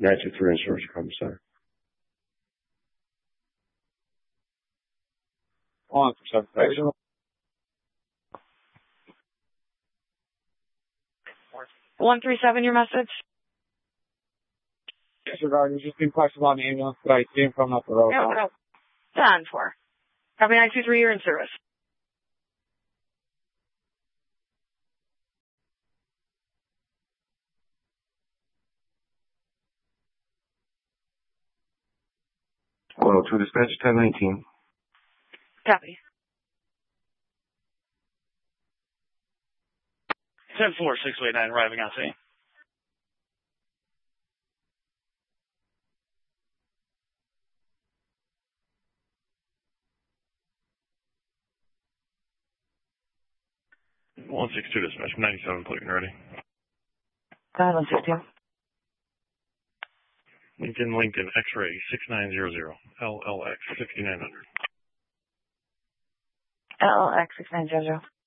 923 Insurance Common Center. On for 7. 137, your message? Disregard, just being flexible on the ambulance that I came from up the road. No. 10-4. Copy 923, you're in service. Well, to dispatch 1019. Copy. 10-4, 629, arriving on scene. (162) dispatch, 97, putting ready. Go ahead, 162. Lincoln, X-ray 6900, LLX 6900. LLX 6900.